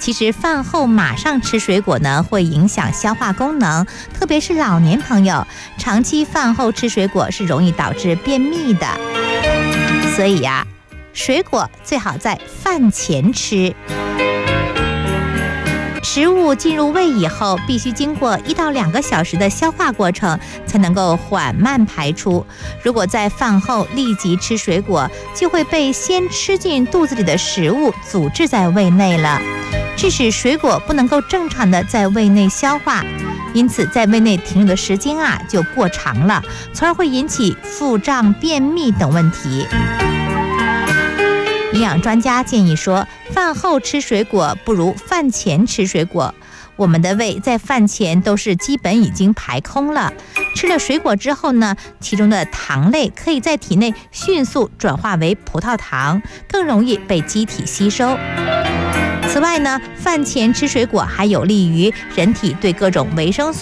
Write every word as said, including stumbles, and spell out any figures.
其实饭后马上吃水果呢，会影响消化功能，特别是老年朋友，长期饭后吃水果是容易导致便秘的。所以呀、啊，水果最好在饭前吃。食物进入胃以后，必须经过一到两个小时的消化过程，才能够缓慢排出。如果在饭后立即吃水果，就会被先吃进肚子里的食物阻滞在胃内了，致使水果不能够正常的在胃内消化，因此在胃内停留的时间啊就过长了，从而会引起腹胀、便秘等问题。营养专家建议说，饭后吃水果不如饭前吃水果。我们的胃在饭前都是基本已经排空了，吃了水果之后呢，其中的糖类可以在体内迅速转化为葡萄糖，更容易被机体吸收。此外呢，饭前吃水果还有利于人体对各种维生素